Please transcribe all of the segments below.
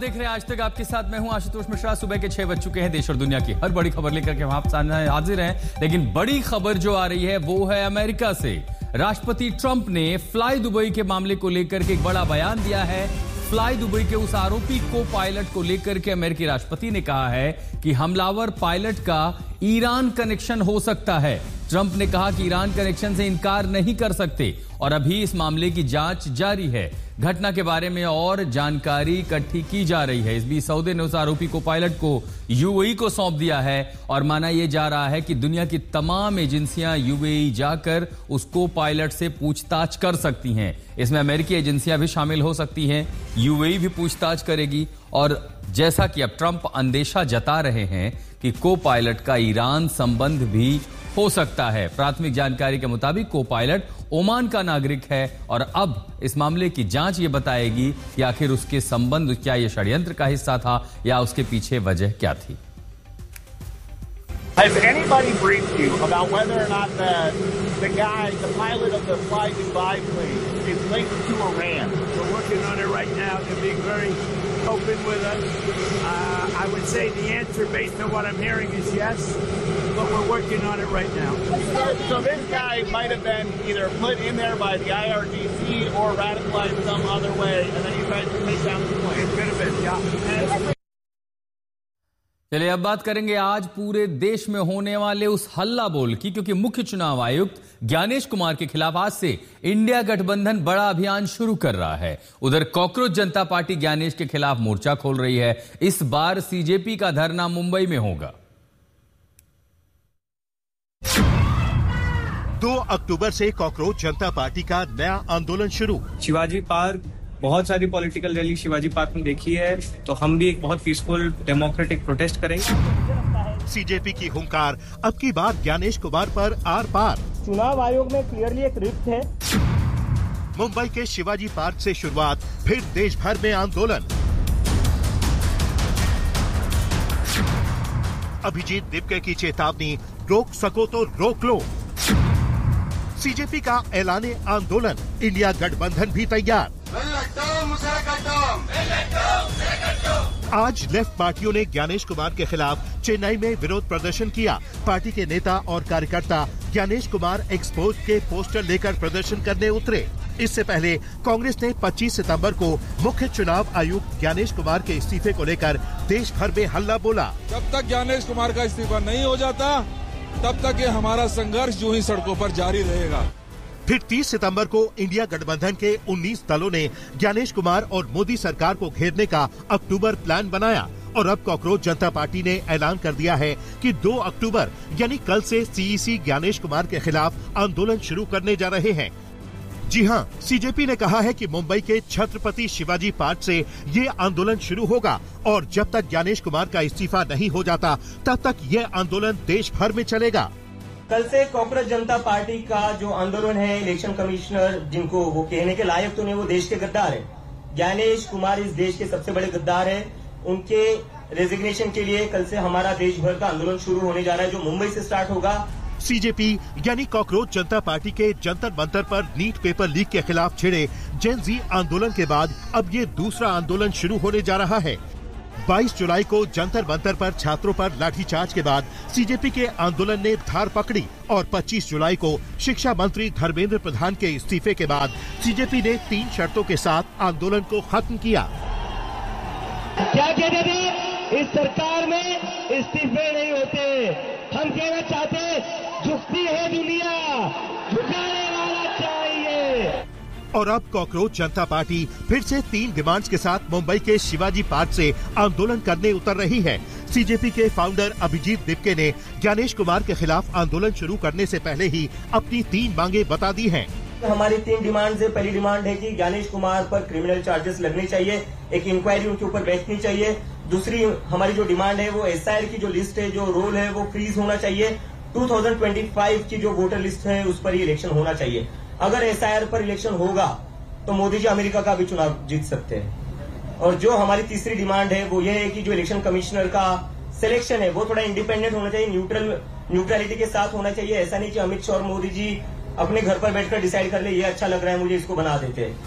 देख रहे हैं आज तक आपके साथ मैं हूं आशुतोष मिश्रा। सुबह के 6 बज चुके हैं। देश और दुनिया की हर बड़ी खबर लेकर के हम आप सामने हाजिर हैं। लेकिन बड़ी खबर जो आ रही है वो है अमेरिका से। राष्ट्रपति ट्रंप ने फ्लाई दुबई के मामले को लेकर के एक बड़ा बयान दिया है। फ्लाई दुबई के उस आरोपी को पायलट को लेकर के अमेरिकी राष्ट्रपति ने कहा है कि हमलावर पायलट का ईरान कनेक्शन हो सकता है। ट्रंप ने कहा कि ईरान कनेक्शन से इनकार नहीं कर सकते और अभी इस मामले की जांच जारी है। घटना के बारे में और जानकारी इकट्ठी की जा रही है। इस बीच सऊदी ने उस आरोपी को पायलट को यूएई को सौंप दिया है और माना यह जा रहा है कि दुनिया की तमाम एजेंसियां यूएई जाकर उसको पायलट से पूछताछ कर सकती हैं। इसमें अमेरिकी एजेंसियां भी शामिल हो सकती हैं। यूएई भी पूछताछ करेगी और जैसा कि अब ट्रंप अंदेशा जता रहे हैं कि को पायलट का ईरान संबंध भी हो सकता है। प्राथमिक जानकारी के मुताबिक को पायलट ओमान का नागरिक है और अब इस मामले की जांच ये बताएगी कि आखिर उसके संबंध क्या ये षड्यंत्र का हिस्सा था या उसके पीछे वजह क्या थी। Has anybody briefed you about whether or not the guy, the pilot of the Fly Dubai plane, is linked to Iran? We're working on it right now. They're being very open with us. I would say the answer, based on what I'm hearing, is yes, but we're working on it right now. So this guy might have been either put in there by the IRGC or radicalized some other way, and then he tried to take down the plane. It could have been, yeah. चलिए अब बात करेंगे आज पूरे देश में होने वाले उस हल्ला बोल की, क्योंकि मुख्य चुनाव आयुक्त ज्ञानेश कुमार के खिलाफ आज से इंडिया गठबंधन बड़ा अभियान शुरू कर रहा है। उधर कॉकरोच जनता पार्टी ज्ञानेश के खिलाफ मोर्चा खोल रही है। इस बार सीजेपी का धरना मुंबई में होगा। 2 अक्टूबर से कॉकरोच जनता पार्टी का नया आंदोलन शुरू। शिवाजी पार्क, बहुत सारी पॉलिटिकल रैली शिवाजी पार्क में देखी है, तो हम भी एक बहुत पीसफुल डेमोक्रेटिक प्रोटेस्ट करेंगे। सीजेपी की हुंकार अब की बार ज्ञानेश कुमार पर आर पार। चुनाव आयोग में क्लियरली एक रिक्त है। मुंबई के शिवाजी पार्क से शुरुआत, फिर देश भर में आंदोलन। अभिजीत दिपके की चेतावनी, रोक सको तो रोक लो। सीजेपी का ऐलाने आंदोलन, इंडिया गठबंधन भी तैयार। आज लेफ्ट पार्टियों ने ज्ञानेश कुमार के खिलाफ चेन्नई में विरोध प्रदर्शन किया। पार्टी के नेता और कार्यकर्ता ज्ञानेश कुमार एक्सपोज के पोस्टर लेकर प्रदर्शन करने उतरे। इससे पहले कांग्रेस ने 25 सितंबर को मुख्य चुनाव आयुक्त ज्ञानेश कुमार के इस्तीफे को लेकर देश भर में हल्ला बोला। जब तक ज्ञानेश कुमार का इस्तीफा नहीं हो जाता तब तक ये हमारा संघर्ष यूं ही सड़कों पर जारी रहेगा। फिर 30 सितंबर को इंडिया गठबंधन के 19 दलों ने ज्ञानेश कुमार और मोदी सरकार को घेरने का अक्टूबर प्लान बनाया और अब कॉकरोच जनता पार्टी ने ऐलान कर दिया है कि 2 अक्टूबर यानी कल से सीईसी ज्ञानेश कुमार के खिलाफ आंदोलन शुरू करने जा रहे हैं। जी हां, सीजेपी ने कहा है कि मुंबई के छत्रपति शिवाजी पार्क से ये आंदोलन शुरू होगा और जब तक ज्ञानेश कुमार का इस्तीफा नहीं हो जाता तब तक ये आंदोलन देश भर में चलेगा। कल से कॉकरोच जनता पार्टी का जो आंदोलन है, इलेक्शन कमिश्नर जिनको वो कहने के लायक तो नहीं, वो देश के गद्दार है। ज्ञानेश कुमार इस देश के सबसे बड़े गद्दार है। उनके रेजिग्नेशन के लिए कल से हमारा देश भर का आंदोलन शुरू होने जा रहा है, जो मुंबई से स्टार्ट होगा। सीजेपी यानी कॉकरोच जनता पार्टी के जंतर मंतर पर नीट पेपर लीक के खिलाफ छिड़े जेन जी आंदोलन के बाद अब ये दूसरा आंदोलन शुरू होने जा रहा है। 22 जुलाई को जंतर मंतर पर छात्रों पर लाठीचार्ज के बाद सीजेपी के आंदोलन ने धार पकड़ी और 25 जुलाई को शिक्षा मंत्री धर्मेंद्र प्रधान के इस्तीफे के बाद सीजेपी ने 3 शर्तों के साथ आंदोलन को खत्म किया। क्या कहते थे, इस सरकार में इस्तीफे नहीं होते। हम कहना चाहते, झुकती है दुनिया, झुकाने वाला चाहिए। और अब कॉकरोच जनता पार्टी फिर से 3 डिमांड्स के साथ मुंबई के शिवाजी पार्क से आंदोलन करने उतर रही है। सीजेपी के फाउंडर अभिजीत दिपके ने ज्ञानेश कुमार के खिलाफ आंदोलन शुरू करने से पहले ही अपनी 3 मांगे बता दी हैं। हमारी 3 डिमांड है। पहली डिमांड है कि ज्ञानेश कुमार पर क्रिमिनल चार्जेस लगने चाहिए, एक इंक्वायरी उनके ऊपर बैठनी चाहिए। दूसरी हमारी जो डिमांड है वो एसआईआर की जो लिस्ट है, जो रोल है, वो फ्रीज होना चाहिए। 2025 की जो वोटर लिस्ट है उस पर ही इलेक्शन होना चाहिए। अगर एसआईआर पर इलेक्शन होगा तो मोदी जी अमेरिका का भी चुनाव जीत सकते हैं। और जो हमारी तीसरी डिमांड है वो ये है कि जो इलेक्शन कमिश्नर का सिलेक्शन है वो थोड़ा इंडिपेंडेंट होना चाहिए, न्यूट्रलिटी के साथ होना चाहिए। ऐसा नहीं कि अमित शाह और मोदी जी अपने घर पर बैठकर डिसाइड कर ले, ये अच्छा लग रहा है मुझे, इसको बना देते हैं।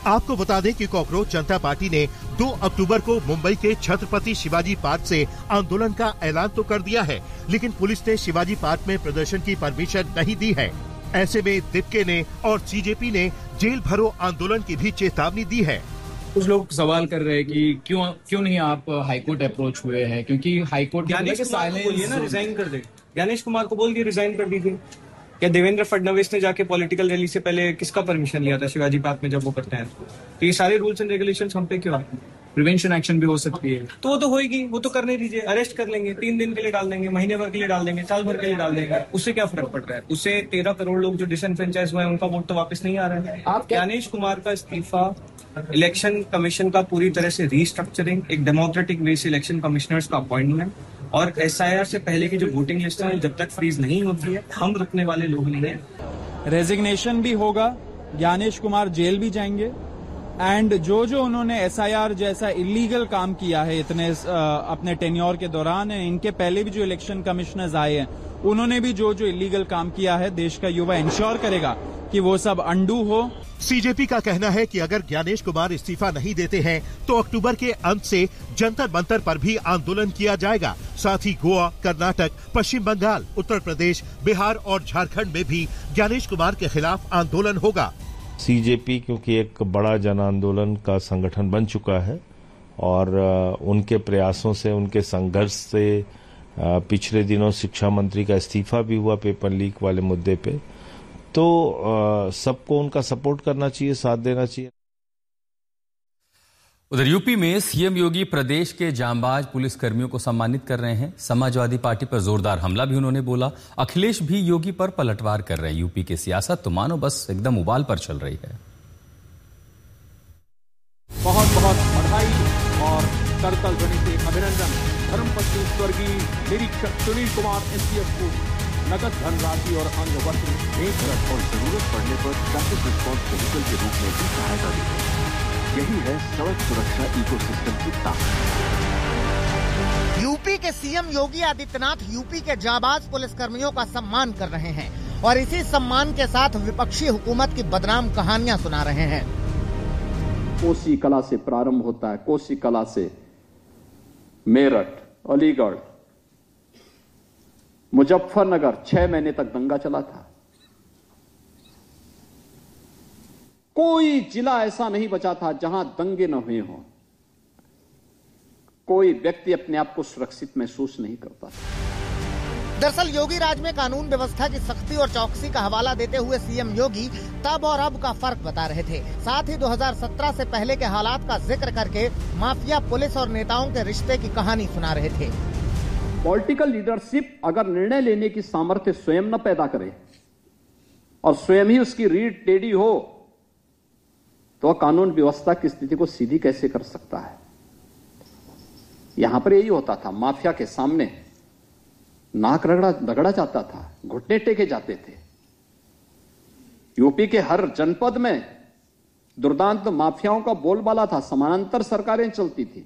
आपको बता दें कि कॉकरोच जनता पार्टी ने 2 अक्टूबर को मुंबई के छत्रपति शिवाजी पार्क से आंदोलन का ऐलान तो कर दिया है, लेकिन पुलिस ने शिवाजी पार्क में प्रदर्शन की परमिशन नहीं दी है। ऐसे में दीपके ने और सीजेपी ने जेल भरो आंदोलन की भी चेतावनी दी है। कुछ लोग सवाल कर रहे हैं कि क्यों नहीं आप हाईकोर्ट अप्रोच हुए हैं, क्योंकि हाईकोर्ट ज्ञानेश कुमार को बोलिए ना रिजाइन कर दे। ज्ञानेश कुमार को बोल दिए रिजाइन कर दीजिए। क्या देवेंद्र फडणवीस ने जाके पॉलिटिकल रैली से पहले किसका परमिशन लिया था शिवाजी पार्क में जब वो करते हैं? तो ये सारे रूल्स एंड रेगुलेशंस हम पे क्यों आए? प्रिवेंशन एक्शन भी हो सकती है, तो वो तो होएगी, वो तो करने दीजिए। अरेस्ट कर लेंगे, 3 दिन के लिए डाल देंगे, महीने भर के लिए डाल देंगे, साल भर के लिए डाल देंगे, उससे क्या फर्क पड़ रहा है? उससे 13 करोड़ लोग जो डिसएनफ्रेंचाइज हुए हैं उनका वोट तो वापस नहीं आ रहा है। आप ज्ञानेश कुमार का इस्तीफा, इलेक्शन कमीशन का पूरी तरह से रीस्ट्रक्चरिंग, एक डेमोक्रेटिक वे से इलेक्शन कमिश्नर्स का अपॉइंटमेंट और एसआईआर से पहले की जो वोटिंग लिस्ट है जब तक फ्रीज नहीं होती है हम रुकने वाले लोग नहीं है। रेजिग्नेशन भी होगा, ज्ञानेश कुमार जेल भी जाएंगे एंड जो उन्होंने एसआईआर जैसा इलीगल काम किया है इतने अपने टेन्योर के दौरान, इनके पहले भी जो इलेक्शन कमिश्नर्स आए हैं उन्होंने भी जो इलीगल काम किया है, देश का युवा इंश्योर करेगा कि वो सब अंडू हो। सीजेपी का कहना है कि अगर ज्ञानेश कुमार इस्तीफा नहीं देते हैं तो अक्टूबर के अंत से जंतर मंतर पर भी आंदोलन किया जाएगा। साथ ही गोवा, कर्नाटक, पश्चिम बंगाल, उत्तर प्रदेश, बिहार और झारखंड में भी ज्ञानेश कुमार के खिलाफ आंदोलन होगा। सीजेपी क्योंकि एक बड़ा जन आंदोलन का संगठन बन चुका है और उनके प्रयासों से, उनके संघर्ष से पिछले दिनों शिक्षा मंत्री का इस्तीफा भी हुआ पेपर लीक वाले मुद्दे पे, तो सबको उनका सपोर्ट करना चाहिए, साथ देना चाहिए। उधर यूपी में सीएम योगी प्रदेश के जांबाज पुलिस कर्मियों को सम्मानित कर रहे हैं। समाजवादी पार्टी पर जोरदार हमला भी उन्होंने बोला। अखिलेश भी योगी पर पलटवार कर रहे हैं। यूपी की सियासत तो मानो बस एकदम उबाल पर चल रही है। बहुत बहुत बधाई और करतल ध्वनि से अभिनंदन धर्मपत्नी स्वर्गीय निरीक्षक सुनील कुमार एमपीएफ को नगद धनराशि और अंग वस्त्र भेंट कर और जरूरत पड़ने पर ट्रैफिक रिस्पॉन्स व्हीकल के रूप में भी सहायता देते हैं। यही है सड़क सुरक्षा इकोसिस्टम की ताकत। यूपी के सीएम योगी आदित्यनाथ यूपी के जाबाज पुलिसकर्मियों का सम्मान कर रहे हैं और इसी सम्मान के साथ विपक्षी हुकूमत की बदनाम कहानियां सुना रहे हैं। कोसी कला से प्रारंभ होता है। कोसी कला से मेरठ, अलीगढ़, मुजफ्फरनगर 6 महीने तक दंगा चला था। कोई जिला ऐसा नहीं बचा था जहां दंगे न हुए हों। कोई व्यक्ति अपने आप को सुरक्षित महसूस नहीं करता। दरअसल योगी राज में कानून व्यवस्था की सख्ती और चौकसी का हवाला देते हुए सीएम योगी तब और अब का फर्क बता रहे थे। साथ ही 2017 से पहले के हालात का जिक्र करके माफिया पुलिस और नेताओं के रिश्ते की कहानी सुना रहे थे। पॉलिटिकल लीडरशिप अगर निर्णय लेने की सामर्थ्य स्वयं न पैदा करे और स्वयं ही उसकी रीढ़ टेढ़ी हो तो कानून व्यवस्था की स्थिति को सीधी कैसे कर सकता है। यहां पर यही होता था, माफिया के सामने नाक रगड़ा जाता था, घुटने टेके जाते थे। यूपी के हर जनपद में दुर्दांत माफियाओं का बोलबाला था, समानांतर सरकारें चलती थी,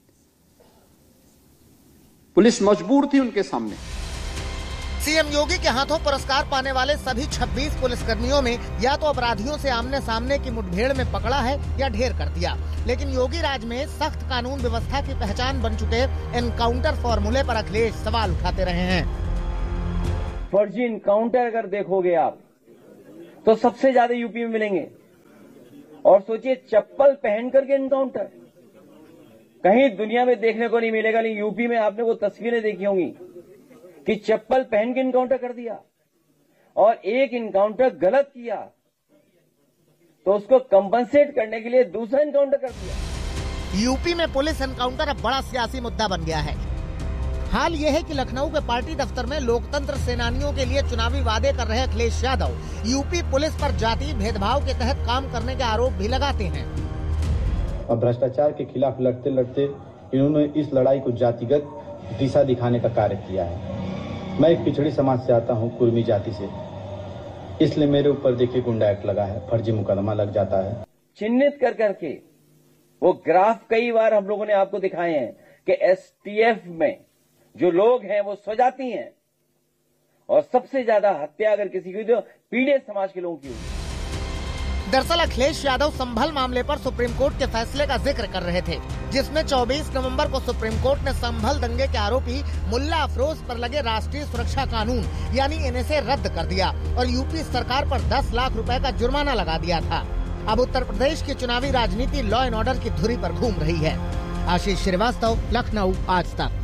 पुलिस मजबूर थी उनके सामने। सीएम योगी के हाथों पुरस्कार पाने वाले सभी 26 पुलिसकर्मियों में या तो अपराधियों से आमने सामने की मुठभेड़ में पकड़ा है या ढेर कर दिया, लेकिन योगी राज में सख्त कानून व्यवस्था की पहचान बन चुके एनकाउंटर फॉर्मूले पर अखिलेश सवाल उठाते रहे हैं। फर्जी एनकाउंटर अगर देखोगे आप तो सबसे ज्यादा यूपी में मिलेंगे। और सोचिए, चप्पल पहन करके एनकाउंटर कहीं दुनिया में देखने को नहीं मिलेगा, लेकिन यूपी में आपने वो तस्वीरें देखी होंगी कि चप्पल पहन के इनकाउंटर कर दिया और एक इनकाउंटर गलत किया तो उसको कंपनसेट करने के लिए दूसरा इनकाउंटर कर दिया। यूपी में पुलिस एनकाउंटर अब बड़ा सियासी मुद्दा बन गया है। हाल यह है कि लखनऊ के पार्टी दफ्तर में लोकतंत्र सेनानियों के लिए चुनावी वादे कर रहे अखिलेश यादव यूपी पुलिस पर जाति भेदभाव के तहत काम करने के आरोप भी लगाते हैं। और भ्रष्टाचार के खिलाफ लड़ते लड़ते इन्होंने इस लड़ाई को जातिगत दिशा दिखाने का कार्य किया है। मैं एक पिछड़ी समाज से आता हूँ, कुर्मी जाति से, इसलिए मेरे ऊपर देखिए गुंडा एक्ट लगा है, फर्जी मुकदमा लग जाता है। चिन्हित कर करके वो ग्राफ कई बार हम लोगों ने आपको दिखाए हैं कि एसटीएफ में जो लोग हैं वो स्वजाति हैं और सबसे ज्यादा हत्या अगर किसी की तो पीड़ित समाज के लोगों की हुई। दरअसल अखिलेश यादव संभल मामले पर सुप्रीम कोर्ट के फैसले का जिक्र कर रहे थे, जिसमें 24 नवंबर को सुप्रीम कोर्ट ने संभल दंगे के आरोपी मुल्ला अफरोज पर लगे राष्ट्रीय सुरक्षा कानून यानी NSA रद्द कर दिया और यूपी सरकार पर 10 लाख रुपए का जुर्माना लगा दिया था। अब उत्तर प्रदेश की चुनावी राजनीति लॉ एंड ऑर्डर की धुरी पर घूम रही है। आशीष श्रीवास्तव, लखनऊ, आज तक।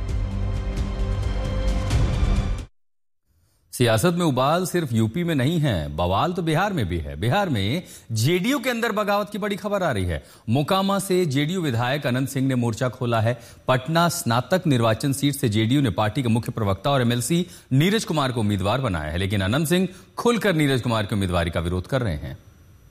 सियासत में उबाल सिर्फ यूपी में नहीं है, बवाल तो बिहार में भी है। बिहार में जेडीयू के अंदर बगावत की बड़ी खबर आ रही है। मोकामा से जेडीयू विधायक अनंत सिंह ने मोर्चा खोला है। पटना स्नातक निर्वाचन सीट से जेडीयू ने पार्टी के मुख्य प्रवक्ता और एमएलसी नीरज कुमार को उम्मीदवार बनाया है, लेकिन अनंत सिंह खुलकर नीरज कुमार की उम्मीदवारी का विरोध कर रहे हैं।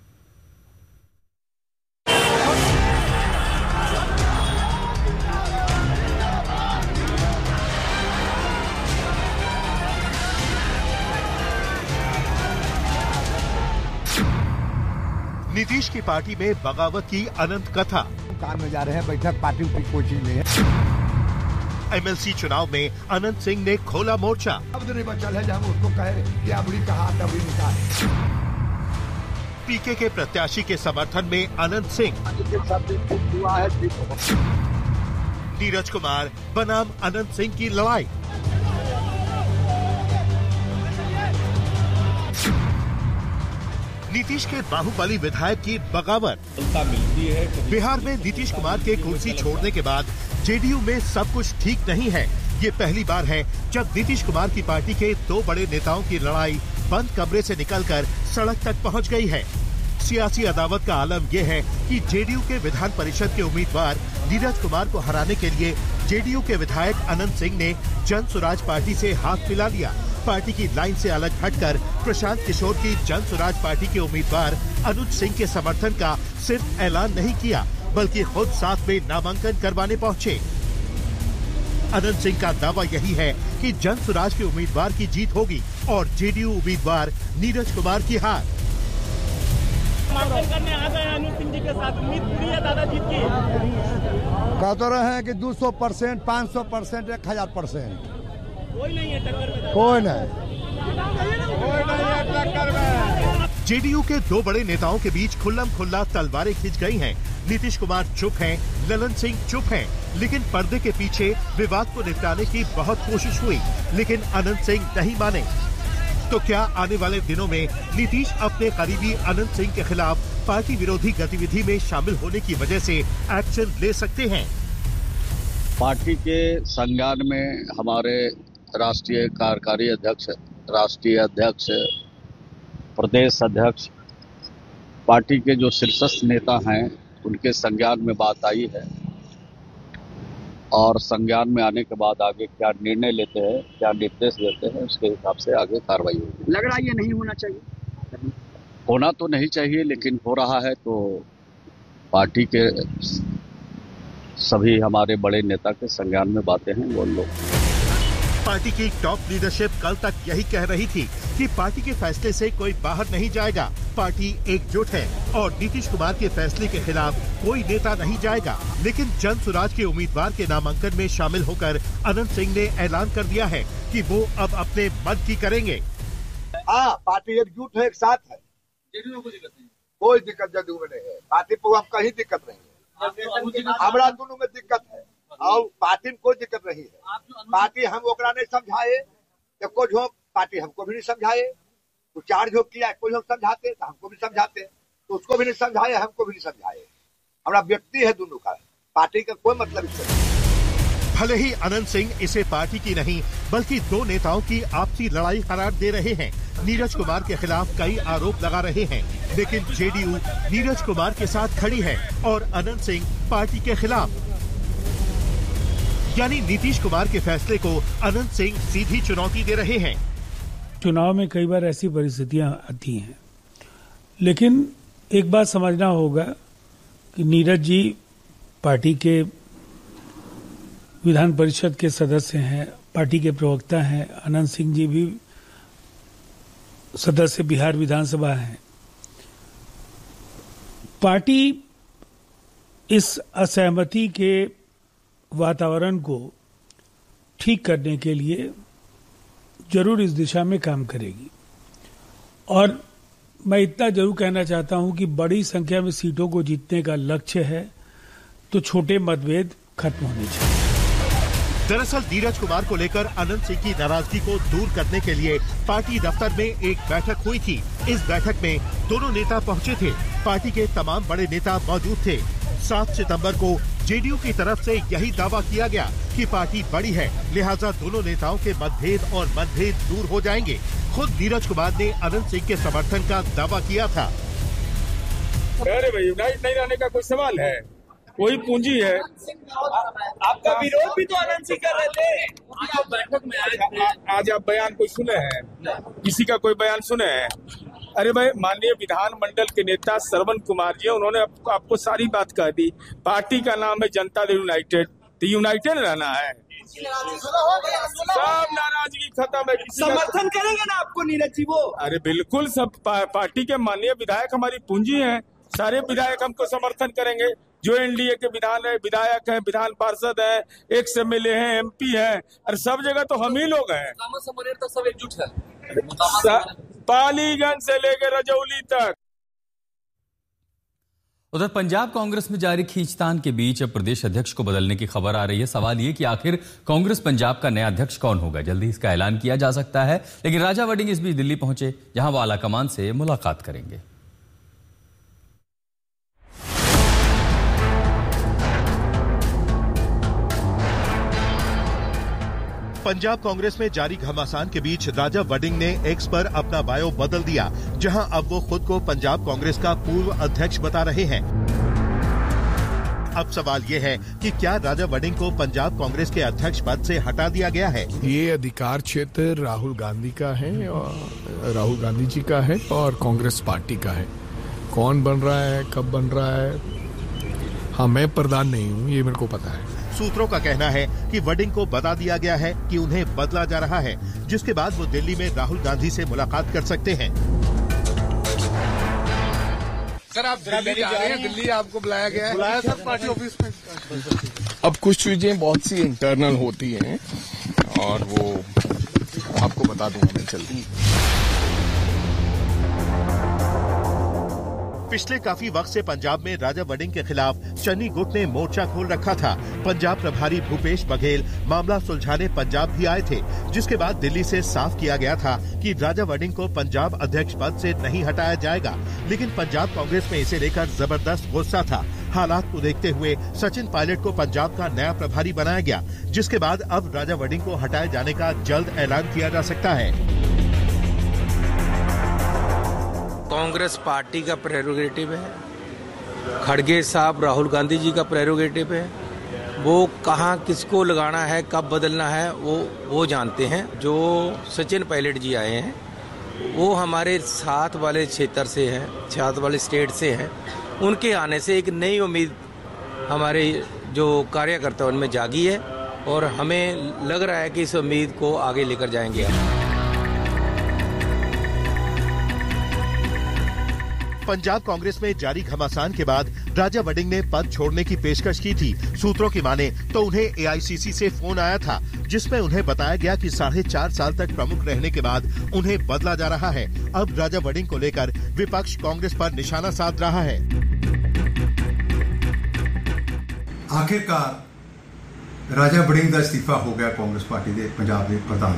नीतीश की पार्टी में बगावत की अनंत कथा। कार में जा रहे हैं, बैठक पार्टी की कोई चीज नहीं है। एमएलसी चुनाव में अनंत सिंह ने खोला मोर्चा। अब नहीं बचल है जब उसको कहे कि अबड़ी कहा तभी निकाल। पीके के प्रत्याशी के समर्थन में अनंत सिंह। नीरज कुमार बनाम अनंत सिंह की लड़ाई। नीतीश के बाहुबली विधायक की बगावत मिलती है। बिहार में नीतीश कुमार के कुर्सी छोड़ने के बाद जेडीयू में सब कुछ ठीक नहीं है। ये पहली बार है जब नीतीश कुमार की पार्टी के दो बड़े नेताओं की लड़ाई बंद कमरे से निकलकर सड़क तक पहुंच गई है। सियासी अदावत का आलम यह है कि जेडीयू के विधान परिषद के उम्मीदवार नीरज कुमार को हराने के लिए जेडीयू के विधायक अनंत सिंह ने जन स्वराज पार्टी से हाथ मिला लिया। पार्टी की लाइन से अलग हटकर प्रशांत किशोर की जन स्वराज पार्टी के उम्मीदवार अनुज सिंह के समर्थन का सिर्फ ऐलान नहीं किया, बल्कि खुद साथ में नामांकन करवाने पहुंचे। अनंत सिंह का दावा यही है कि जन स्वराज के उम्मीदवार की जीत होगी और जेडीयू उम्मीदवार नीरज कुमार की हार। करने आ गए अनुज सिंह जी के साथ, उम्मीद पूरी है दादा जीत की। कहते रहे हैं कि 200%, 500%, 1000%। कोई नहीं है टक्कर में, कोई नहीं है टक्कर में। जेडीयू के दो बड़े नेताओं के बीच खुल्लम खुल्ला तलवारें खींच गई हैं। नीतीश कुमार चुप हैं, ललन सिंह चुप हैं, लेकिन पर्दे के पीछे विवाद को निपटाने की बहुत कोशिश हुई, लेकिन अनंत सिंह नहीं माने। तो क्या आने वाले दिनों में नीतीश अपने करीबी अनंत सिंह के खिलाफ पार्टी विरोधी गतिविधि में शामिल होने की वजह से एक्शन ले सकते हैं? पार्टी के संज्ञान में हमारे राष्ट्रीय कार्यकारी अध्यक्ष, राष्ट्रीय अध्यक्ष, प्रदेश अध्यक्ष, पार्टी के जो शीर्षस्थ नेता हैं उनके संज्ञान में बात आई है और संज्ञान में आने के बाद आगे क्या निर्णय लेते हैं, क्या निर्देश देते हैं, उसके हिसाब से आगे कार्रवाई होगी। लग रहा है ये नहीं होना चाहिए, होना तो नहीं चाहिए, लेकिन हो रहा है तो पार्टी के सभी हमारे बड़े नेता के संज्ञान में बातें हैं वो लोग। पार्टी की टॉप लीडरशिप कल तक यही कह रही थी कि पार्टी के फैसले से कोई बाहर नहीं जाएगा, पार्टी एकजुट है और नीतीश कुमार के फैसले के खिलाफ कोई नेता नहीं जाएगा। लेकिन जन स्वराज के उम्मीदवार के नामांकन में शामिल होकर अनंत सिंह ने ऐलान कर दिया है कि वो अब अपने मन की करेंगे। पार्टी एकजुट है, एक साथ है, कोई दिक्कत जदयू में नहीं है। पार्टी को हम कहीं दिक्कत नहीं है, हमारा दोनों में दिक्कत है और पार्टी में कोई दिक्कत नहीं है। पार्टी हम ओकरा नहीं समझाए तो कोई झोंक, पार्टी हमको भी नहीं समझाए, तो चार झोंक किया, कोई झोंक समझाते तो हमको भी समझाते, तो उसको भी नहीं समझाए, हमको भी नहीं समझाए। हमारा व्यक्ति है दोनों का, पार्टी का कोई मतलब इससे नहीं। भले ही अनंत सिंह इसे पार्टी की नहीं बल्कि दो नेताओं की आपसी लड़ाई करार दे रहे हैं, नीरज कुमार के खिलाफ कई आरोप लगा रहे हैं, लेकिन जेडीयू नीरज कुमार के साथ खड़ी है और अनंत सिंह पार्टी के खिलाफ। यानी नीतीश कुमार के फैसले को अनंत सिंह सीधी चुनौती दे रहे हैं। चुनाव में कई बार ऐसी परिस्थितियां आती हैं, लेकिन एक बात समझना होगा कि नीरज जी पार्टी के विधान परिषद के सदस्य हैं, पार्टी के प्रवक्ता हैं, अनंत सिंह जी भी सदस्य बिहार विधानसभा हैं। पार्टी इस असहमति के वातावरण को ठीक करने के लिए जरूर इस दिशा में काम करेगी और मैं इतना जरूर कहना चाहता हूं कि बड़ी संख्या में सीटों को जीतने का लक्ष्य है तो छोटे मतभेद खत्म होने चाहिए। दरअसल नीरज कुमार को लेकर अनंत सिंह की नाराजगी को दूर करने के लिए पार्टी दफ्तर में एक बैठक हुई थी। इस बैठक में दोनों नेता पहुंचे थे। पार्टी के तमाम बड़े नेता मौजूद थे। 7 सितंबर को जेडीयू की तरफ से यही दावा किया गया कि पार्टी बड़ी है, लिहाजा दोनों नेताओं के मतभेद और मतभेद दूर हो जाएंगे। खुद नीरज कुमार ने अनंत सिंह के समर्थन का दावा किया था। अरे भाई, यूनाइट नहीं रहने का कोई सवाल है, वही पूंजी है। आपका विरोध भी तो अनंत सिंह कर रहे थे बैठक में आज आप बयान कोई सुने हैं? किसी का कोई बयान सुने हैं? अरे भाई, माननीय विधानमंडल के नेता श्रवण कुमार जी, उन्होंने आपको सारी बात कह दी। पार्टी का नाम है जनता दल यूनाइटेड, तो यूनाइटेड रहना है। सब नाराजगी खत्म है। समर्थन करेंगे ना आपको नीरज जी? वो अरे बिल्कुल, सब पार्टी के माननीय विधायक हमारी पूंजी हैं। सारे विधायक हमको समर्थन करेंगे। जो एनडीए के विधायक हैं, विधान पार्षद हैं, एक्स एमएलए हैं, एमपी हैं, और सब जगह तो हम ही लोग हैं। तक सब एकजुट है, पालीगंज से लेकर रजौली तक। उधर पंजाब कांग्रेस में जारी खींचतान के बीच अब प्रदेश अध्यक्ष को बदलने की खबर आ रही है। सवाल ये कि आखिर कांग्रेस पंजाब का नया अध्यक्ष कौन होगा? जल्दी इसका ऐलान किया जा सकता है। लेकिन राजा वड़िंग इस बीच दिल्ली पहुंचे, जहां वो आलाकमान से मुलाकात करेंगे। पंजाब कांग्रेस में जारी घमासान के बीच राजा वड़िंग ने एक्स पर अपना बायो बदल दिया, जहां अब वो खुद को पंजाब कांग्रेस का पूर्व अध्यक्ष बता रहे हैं। अब सवाल ये है कि क्या राजा वड़िंग को पंजाब कांग्रेस के अध्यक्ष पद से हटा दिया गया है? ये अधिकार क्षेत्र राहुल गांधी का है, और राहुल गांधी जी का है और कांग्रेस पार्टी का है। कौन बन रहा है, कब बन रहा है, हाँ, मैं प्रधान नहीं हूँ, ये मेरे को पता है। सूत्रों का कहना है कि वड़िंग को बता दिया गया है कि उन्हें बदला जा रहा है, जिसके बाद वो दिल्ली में राहुल गांधी से मुलाकात कर सकते हैं। सर, आप दिल्ली जा रहे हैं? दिल्ली आपको बुलाया गया है? बुलाया सर, पार्टी ऑफिस में। अब कुछ चीजें बहुत सी इंटरनल होती हैं और वो आपको बता दूंगा मैं जल्दी। पिछले काफी वक्त से पंजाब में राजा वड़िंग के खिलाफ चन्नी गुट ने मोर्चा खोल रखा था। पंजाब प्रभारी भूपेश बघेल मामला सुलझाने पंजाब भी आए थे, जिसके बाद दिल्ली से साफ किया गया था कि राजा वड़िंग को पंजाब अध्यक्ष पद से नहीं हटाया जाएगा। लेकिन पंजाब कांग्रेस में इसे लेकर जबरदस्त गुस्सा था। हालात को देखते हुए सचिन पायलट को पंजाब का नया प्रभारी बनाया गया, जिसके बाद अब राजा वड़िंग को हटाए जाने का जल्द ऐलान किया जा सकता है। कांग्रेस पार्टी का प्रेरोगेटिव है, खड़गे साहब राहुल गांधी जी का प्रेरोगेटिव है। वो कहाँ किसको लगाना है, कब बदलना है, वो जानते हैं। जो सचिन पायलट जी आए हैं वो हमारे साथ वाले क्षेत्र से हैं, साथ वाले स्टेट से हैं। उनके आने से एक नई उम्मीद हमारे जो कार्यकर्ता उनमें जागी है और हमें लग रहा है कि इस उम्मीद को आगे लेकर जाएंगे। पंजाब कांग्रेस में जारी घमासान के बाद राजा वड़िंग ने पद छोड़ने की पेशकश की थी। सूत्रों की माने तो उन्हें एआईसीसी से फोन आया था, जिसमें उन्हें बताया गया कि 4.5 साल तक प्रमुख रहने के बाद उन्हें बदला जा रहा है। अब राजा वड़िंग को लेकर विपक्ष कांग्रेस पर निशाना साध रहा है। आखिरकार राजा वड़िंग का इस्तीफा हो गया कांग्रेस पार्टी के पंजाब के प्रधान।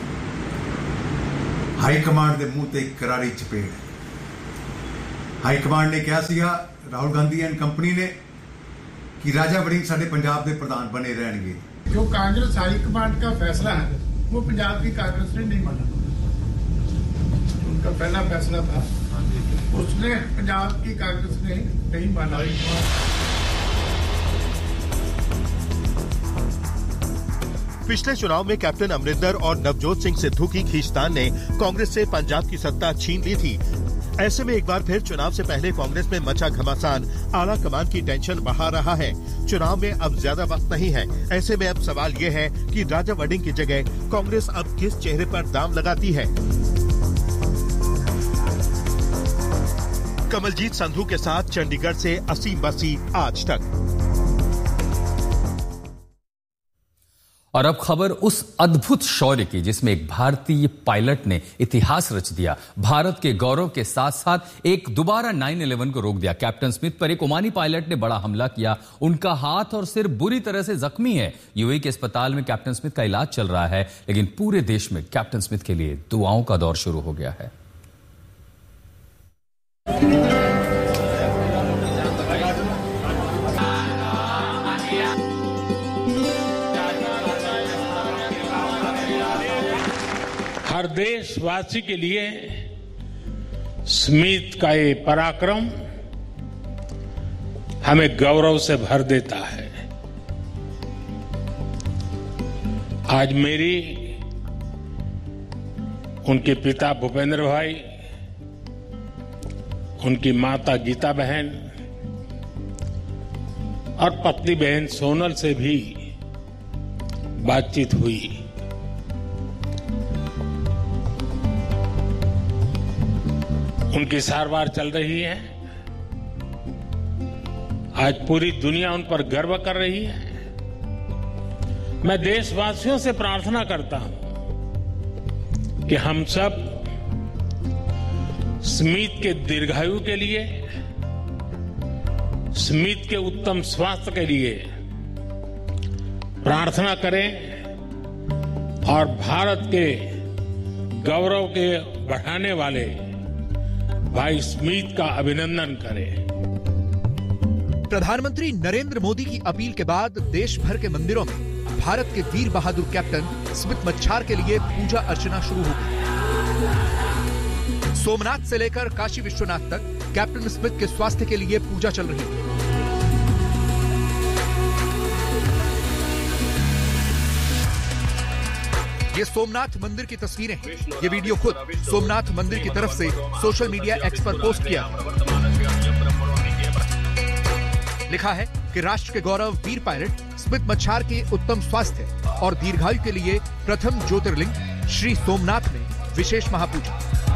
हाई कमांड के मुंह ते करारी चपेड़। हाई कमांड ने क्या सीगा, राहुल गांधी एंड कंपनी ने, कि राजा वड़िंग साडे पंजाब के प्रधान बने रहेंगे। जो कांग्रेस हाई कमांड का फैसला है वो पंजाब की कांग्रेस ने नहीं माना। उनका पहला फैसला था, उसने पंजाब की कांग्रेस ने नहीं माना। पिछले चुनाव में कैप्टन अमरिंदर और नवजोत सिंह सिद्धू की खींचतान ने कांग्रेस से पंजाब की सत्ता छीन ली थी। ऐसे में एक बार फिर चुनाव से पहले कांग्रेस में मचा घमासान आला कमान की टेंशन बढ़ा रहा है। चुनाव में अब ज्यादा वक्त नहीं है। ऐसे में अब सवाल ये है कि राजा वड़िंग की जगह कांग्रेस अब किस चेहरे पर दाम लगाती है। कमलजीत संधू के साथ चंडीगढ़ से असीम बसी, आज तक। और अब खबर उस अद्भुत शौर्य की जिसमें एक भारतीय पायलट ने इतिहास रच दिया। भारत के गौरव के साथ साथ एक दोबारा 9/11 को रोक दिया। कैप्टन स्मिथ पर एक ओमानी पायलट ने बड़ा हमला किया। उनका हाथ और सिर बुरी तरह से जख्मी है। यूएई के अस्पताल में कैप्टन स्मिथ का इलाज चल रहा है, लेकिन पूरे देश में कैप्टन स्मिथ के लिए दुआओं का दौर शुरू हो गया है। हर देशवासी के लिए स्मिथ का ये पराक्रम हमें गौरव से भर देता है। आज मेरी उनके पिता भूपेंद्र भाई, उनकी माता गीता बहन और पत्नी बहन सोनल से भी बातचीत हुई। उनकी सारवार चल रही है। आज पूरी दुनिया उन पर गर्व कर रही है। मैं देशवासियों से प्रार्थना करता हूं कि हम सब स्मिथ के दीर्घायु के लिए, स्मिथ के उत्तम स्वास्थ्य के लिए प्रार्थना करें और भारत के गौरव के बढ़ाने वाले भाई स्मिथ का अभिनंदन करें। प्रधानमंत्री नरेंद्र मोदी की अपील के बाद देश भर के मंदिरों में भारत के वीर बहादुर कैप्टन स्मिथ मच्छार के लिए पूजा अर्चना शुरू हो गई। सोमनाथ से लेकर काशी विश्वनाथ तक कैप्टन स्मिथ के स्वास्थ्य के लिए पूजा चल रही है। ये सोमनाथ मंदिर की तस्वीरें हैं। ये वीडियो खुद सोमनाथ मंदिर की तरफ से सोशल मीडिया एक्स पर पोस्ट किया। लिखा है कि राष्ट्र के गौरव वीर पायलट स्मिथ मच्छार के उत्तम स्वास्थ्य और दीर्घायु के लिए प्रथम ज्योतिर्लिंग श्री सोमनाथ में विशेष महापूजा।